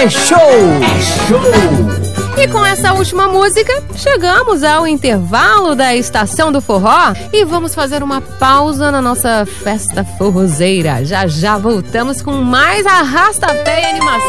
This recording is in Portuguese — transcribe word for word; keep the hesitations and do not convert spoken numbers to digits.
é show! É show! E com essa última música, chegamos ao intervalo da Estação do Forró e vamos fazer uma pausa na nossa festa forrozeira. Já já voltamos com mais Arrasta-Pé e animação.